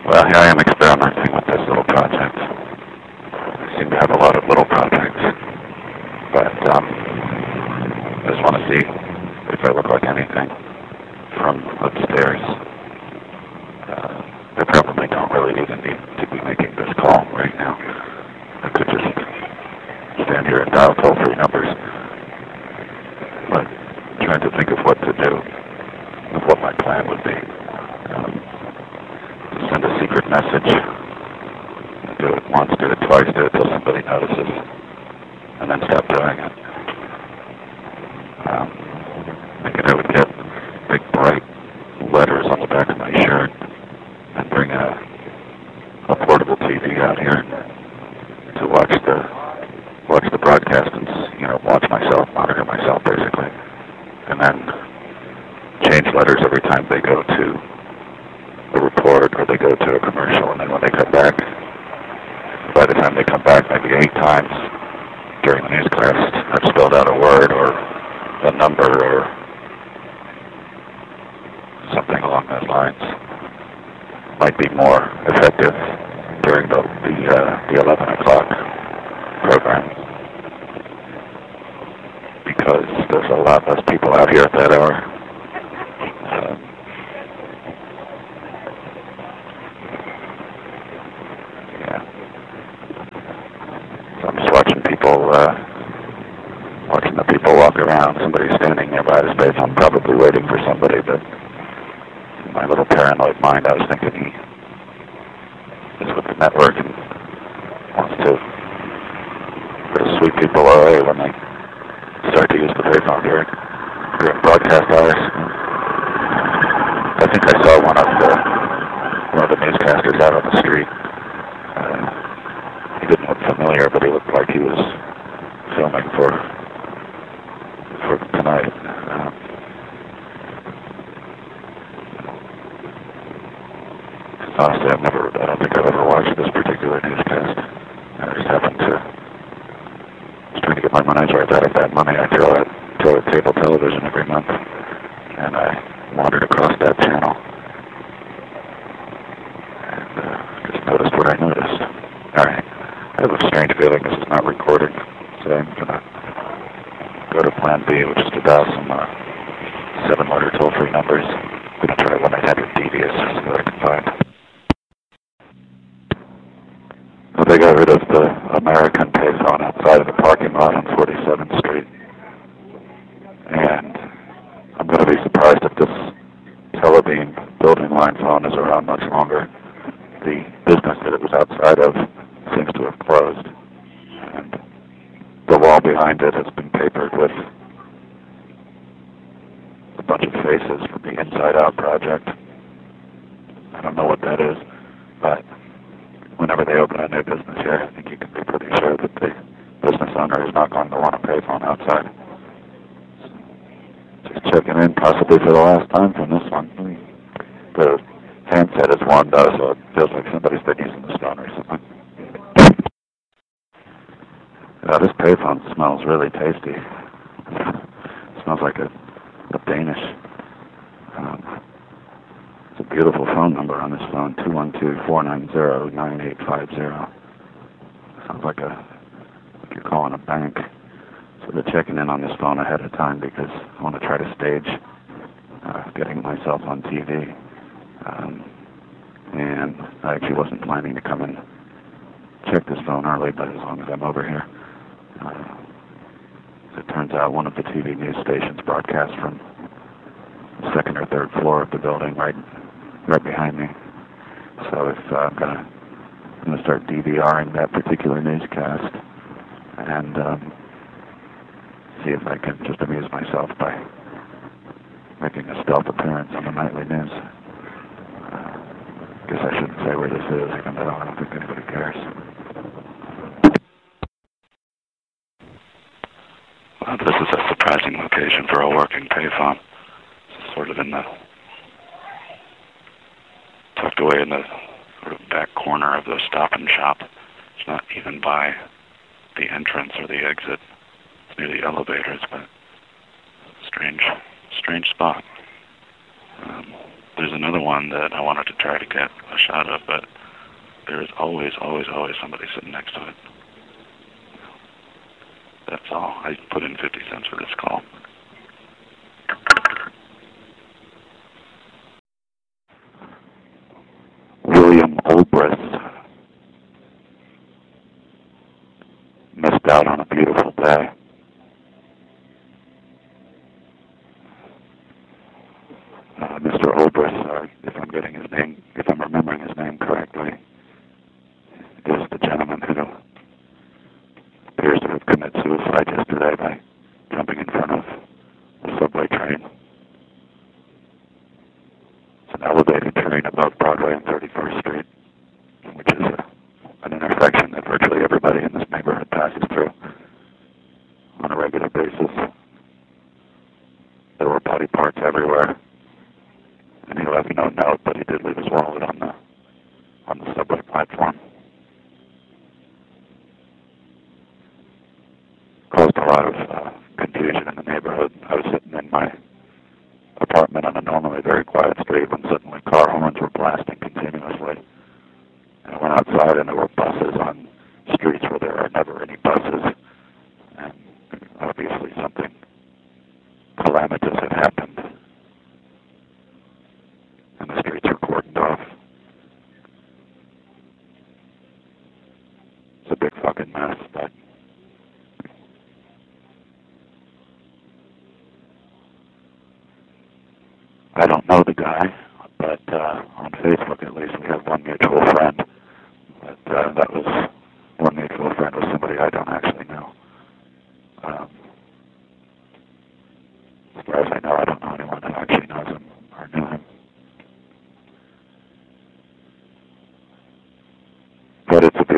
Well, here I am experimenting with this little project. I seem to have a lot of little projects, but I just want to see if I look like anything from upstairs. I probably don't really even need to be making this call right now. I could just stand here and dial toll-free numbers, but I'm trying to think of what to do, of what my plan would be. Send a secret message. Do it once, do it twice, do it till somebody notices, and then stop doing it. Thinking I would get big bright letters on the back of my shirt and bring a portable TV out here to watch the broadcast and watch myself, monitor myself basically, and then change letters every time they go to a report or they go to a commercial, and then when they come back, by the time they come back maybe 8 times during the newscast, I've spelled out a word or a number or something along those lines. Might be more effective during the 11 o'clock program, because there's a lot less people out here at that hour. So I'm just watching the people walk around. Somebody's standing nearby the space. I'm probably waiting for somebody, but in my little paranoid mind, I was thinking he is with the network and wants to sweep people away when they start to use the payphone during broadcast hours. I think I saw one of the newscasters out on the street. He didn't look familiar, but he looked like he was filming for tonight. Honestly, I don't think I've ever watched this particular newscast. I just happened to, trying to get my money's worth out of that money I throw at cable television every month, and I wandered across that channel and just noticed what I noticed. All right, I have a strange feeling this is not recording, so I'm gonna go to Plan B, which is to dial some 7-letter toll-free numbers. I'm gonna try 1-800-DEVIOUS, see what I can find. Well, they got rid of the American payphone outside of the parking lot on 47th Street. And I'm going to be surprised if this Telebeam building line phone is around much longer. The business that it was outside of seems to have closed. And the wall behind it has been papered with a bunch of faces from the Inside Out project. I don't know what that is, but whenever they open a new business here, I think you can be pretty sure that the business owner is not going to want a payphone outside. Just checking in, possibly for the last time from this one. The handset is warm though, so it feels like somebody's been using the phone or something. This payphone smells really tasty. It smells like a Danish. It's a beautiful phone number on this phone, 212-490-9850. Sounds like you're calling a bank. So they're checking in on this phone ahead of time because I want to try to stage getting myself on TV. And I actually wasn't planning to come and check this phone early, but as long as I'm over here. As it turns out, one of the TV news stations broadcasts from the 2nd or 3rd floor of the building right behind me. So if I'm gonna start DVRing that particular newscast and see if I can just amuse myself by making a stealth appearance on the nightly news. Guess I shouldn't say where this is, even though I don't think anybody cares. Well, this is a surprising location for a working payphone. It's sort of tucked away in the sort of back corner of the Stop and Shop. It's not even by the entrance or the exit. It's near the elevators, but strange spot. There's another one that I wanted to try to get a shot of, but there is always somebody sitting next to it. That's all. I put in 50 cents for this call. William Olbrist missed out on a beautiful day. Mr. Olbrist, if I'm getting his name, if I'm remembering his name correctly, is the gentleman who appears to have committed suicide yesterday by jumping in front of a subway train. It's an elevated train above Broadway and 31st Street, which is an intersection that virtually everybody in this neighborhood passes through on a regular basis. There were body parts everywhere, and he left no note, but he did leave his wallet on the subway platform. Caused a lot of confusion in the neighborhood. I was sitting in my apartment on a normally very quiet street when suddenly car horns were blasting continuously. And I went outside and there were buses on streets where there are never any buses. And obviously something calamitous had happened. And the streets were cordoned off. It's a big fucking mess, but I don't know the guy, but on Facebook at least we have one mutual friend. But that was one mutual friend was somebody I don't actually know. As far as I know, I don't know anyone who actually knows him or knew him. But it's a